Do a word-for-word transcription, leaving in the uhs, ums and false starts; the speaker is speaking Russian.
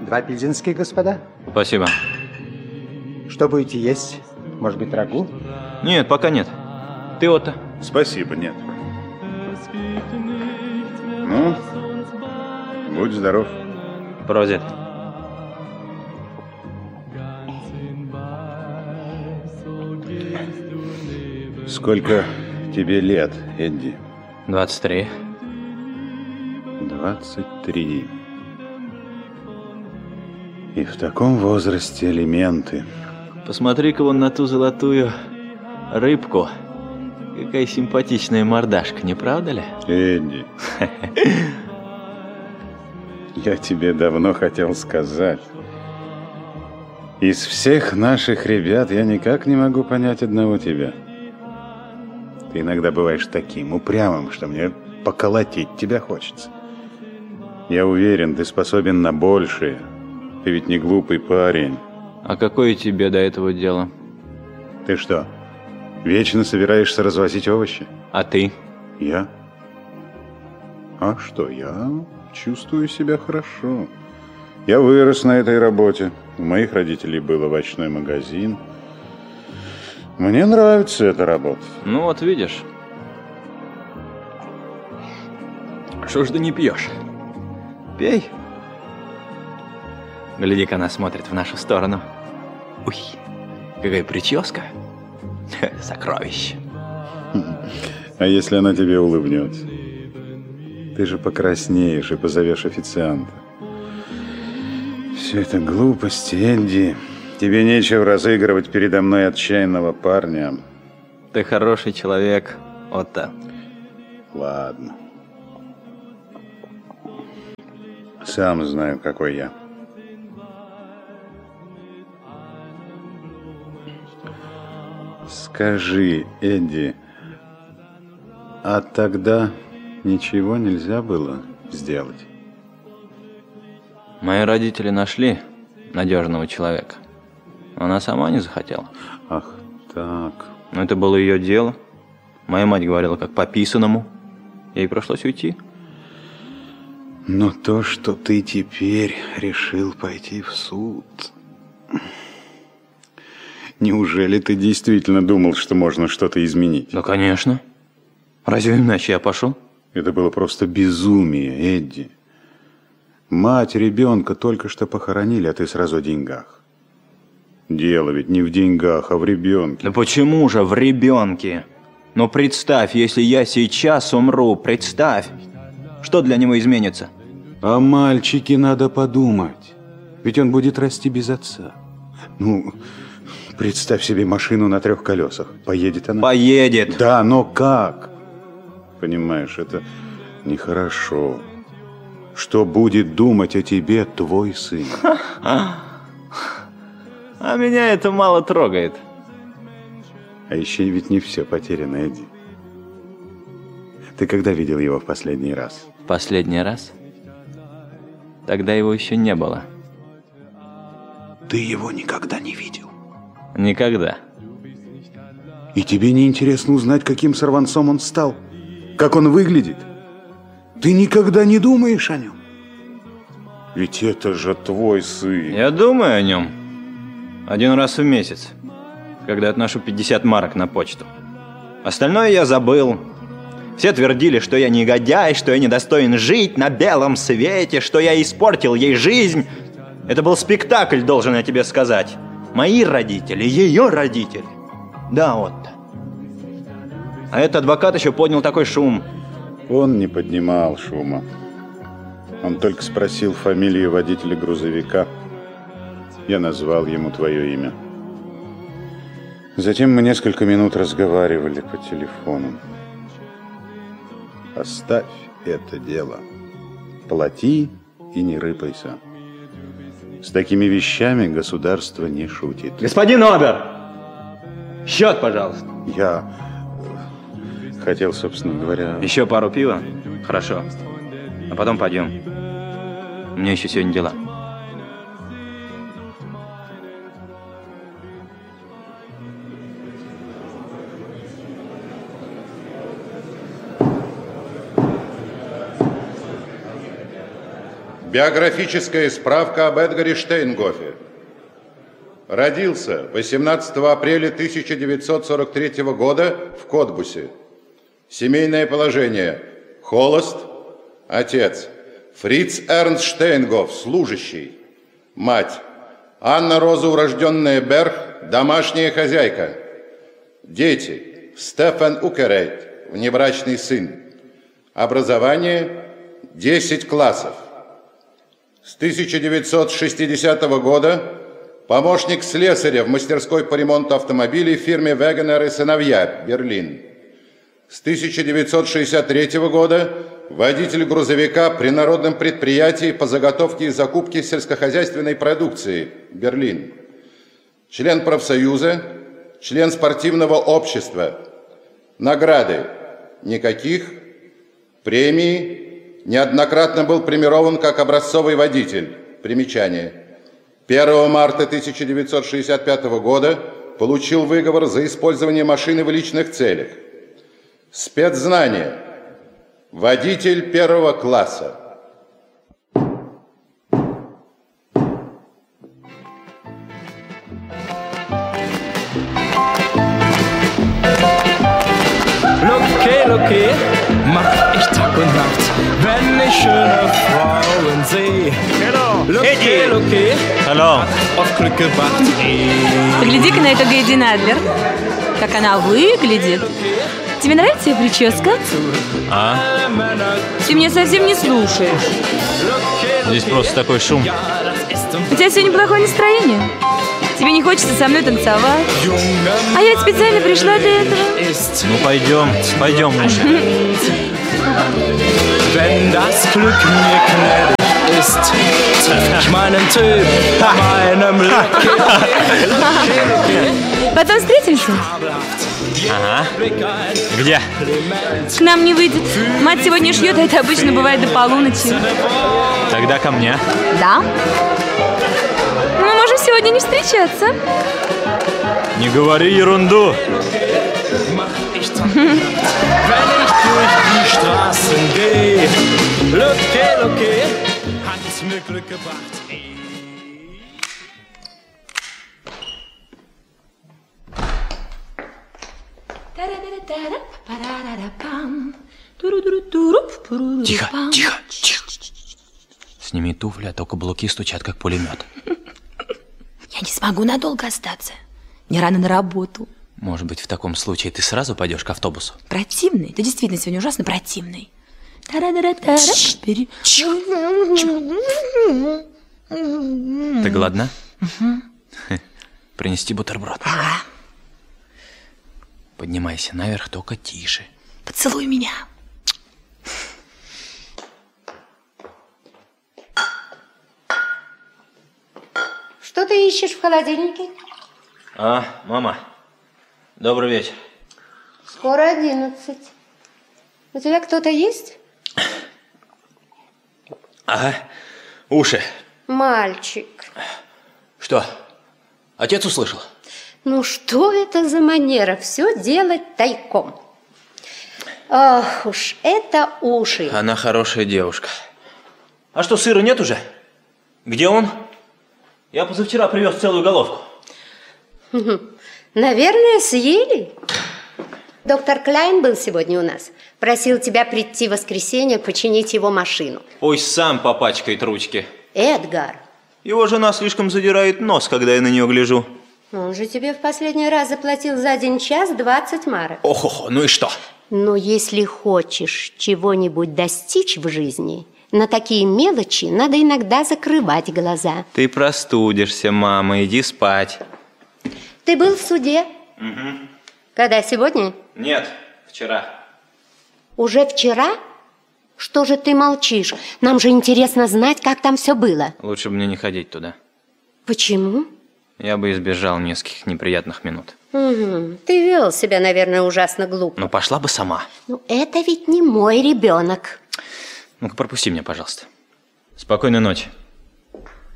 Два пильзенских, господа. Спасибо. Что будете есть? Может быть, рагу? Нет, пока нет. Ты, Отто? Спасибо, нет. Ну, будь здоров. Проводит. Сколько тебе лет, Эдди? двадцать три. двадцать три. И в таком возрасте элементы. Посмотри-ка вон на ту золотую рыбку. Какая симпатичная мордашка, не правда ли? Эдди. Я тебе давно хотел сказать. Из всех наших ребят я никак не могу понять одного тебя. Ты иногда бываешь таким упрямым, что мне поколотить тебя хочется. Я уверен, ты способен на большее. Ты ведь не глупый парень. А какое тебе до этого дело? Ты что, вечно собираешься развозить овощи? А ты? Я? А что, я чувствую себя хорошо. Я вырос на этой работе. У моих родителей был овощной магазин. Мне нравится эта работа. Ну вот видишь. Что ж ты не пьешь? Пей. Гляди-ка, она смотрит в нашу сторону. Уй, какая прическа. Сокровище. А если она тебе улыбнется? Ты же покраснеешь и позовешь официанта. Все это глупости, Эдди. Тебе нечего разыгрывать передо мной отчаянного парня. Ты хороший человек, Отто. Ладно. Сам знаю, какой я. Скажи, Эдди, а тогда ничего нельзя было сделать? Мои родители нашли надежного человека. Она сама не захотела. Ах, так. Но это было ее дело. Моя мать говорила, как по писанному. Ей пришлось уйти. Но то, что ты теперь решил пойти в суд... Неужели ты действительно думал, что можно что-то изменить? Да, конечно. Разве иначе я пошел? Это было просто безумие, Эдди. Мать ребенка только что похоронили, а ты сразу о деньгах. Дело ведь не в деньгах, а в ребенке. Да почему же в ребенке? Но представь, если я сейчас умру, представь, что для него изменится? О мальчике надо подумать. Ведь он будет расти без отца. Ну, представь себе машину на трех колесах. Поедет она? Поедет. Да, но как? Понимаешь, это нехорошо. Что будет думать о тебе твой сын? А меня это мало трогает. А еще ведь не все потеряно, Эдди. Ты когда видел его в последний раз? Последний раз? Тогда его еще не было. Ты его никогда не видел? Никогда. И тебе не интересно узнать, каким сорванцом он стал? Как он выглядит? Ты никогда не думаешь о нем? Ведь это же твой сын. Я думаю о нем один раз в месяц, когда отношу пятьдесят марок на почту. Остальное я забыл. Все твердили, что я негодяй, что я недостоин жить на белом свете, что я испортил ей жизнь. Это был спектакль, должен я тебе сказать. Мои родители, ее родители. Да, Отто. А этот адвокат еще поднял такой шум. Он не поднимал шума. Он только спросил фамилию водителя грузовика. Я назвал ему твое имя. Затем мы несколько минут разговаривали по телефону. Оставь это дело. Плати и не рыпайся. С такими вещами государство не шутит. Господин Обер! Счет, пожалуйста. Я хотел, собственно говоря... Еще пару пива? Хорошо. А потом пойдем. У меня еще сегодня дела. Биографическая справка об Эдгаре Штейнгофе. Родился восемнадцатого апреля тысяча девятьсот сорок третьего года в Котбусе. Семейное положение. Холост. Отец. Фриц Эрнст Штейнгоф, служащий. Мать. Анна Роза, урожденная Берг, домашняя хозяйка. Дети. Стефан Укерейт, внебрачный сын. Образование. десять классов. С тысяча девятьсот шестидесятого года помощник слесаря в мастерской по ремонту автомобилей в фирме «Вегенер и сыновья», Берлин. С тысяча девятьсот шестьдесят третьего года водитель грузовика при народном предприятии по заготовке и закупке сельскохозяйственной продукции, Берлин. Член профсоюза, член спортивного общества. Награды никаких, премии. Неоднократно был премирован как образцовый водитель. Примечание. первого марта тысяча девятьсот шестьдесят пятого года получил выговор за использование машины в личных целях. Спецзнание. Водитель первого класса. Looky, looky, mach ich Tag und Nacht, wenn ich schöne Frauen sehe. Looky, looky, auf Glück gewacht. Погляди-ка на эту Гейди Надлер, как она выглядит. Тебе нравится ее прическа? А? Ты меня совсем не слушаешь. Здесь просто такой шум. У тебя сегодня плохое настроение? Тебе не хочется со мной танцевать? А я специально пришла для этого. Ну пойдем, пойдем лучше. Wenn das Glück mir gnädig ist, treff ich meinen Typ bei meinem Looky. Потом встретимся? Ага. Где? К нам не выйдет. Мать сегодня шьет, а это обычно бывает до полуночи. Тогда ко мне. Да? Мы можем сегодня не встречаться. Не говори ерунду. Тихо, тихо, тихо. Сними туфли, а то каблуки стучат, как пулемет. Я не смогу надолго остаться. Мне рано на работу. Может быть, в таком случае ты сразу пойдешь к автобусу? Противный? Ты действительно сегодня ужасно противный. Ты голодна? Принести бутерброд? Ага. Поднимайся наверх, только тише. Поцелуй меня. Что ты ищешь в холодильнике? А, мама, добрый вечер. Скоро одиннадцать. У тебя кто-то есть? Ага, уши. Мальчик. Что, отец услышал? Ну что это за манера все делать тайком? Ох уж, это уши. Она хорошая девушка. А что, сыра нет уже? Где он? Я позавчера привез целую головку. Наверное, съели. Доктор Кляйн был сегодня у нас. Просил тебя прийти в воскресенье починить его машину. Пусть сам попачкает ручки. Эдгар. Его жена слишком задирает нос, когда я на нее гляжу. Он же тебе в последний раз заплатил за один час двадцать марок. Ох, ну и что? Но если хочешь чего-нибудь достичь в жизни, на такие мелочи надо иногда закрывать глаза. Ты простудишься, мама, иди спать. Ты был в суде? Угу. Когда, сегодня? Нет, вчера. Уже вчера? Что же ты молчишь? Нам же интересно знать, как там все было. Лучше бы мне не ходить туда. Почему? Я бы избежал нескольких неприятных минут. Угу. Ты вел себя, наверное, ужасно глупо. Ну, пошла бы сама. Ну, это ведь не мой ребенок. Ну-ка, пропусти меня, пожалуйста. Спокойной ночи.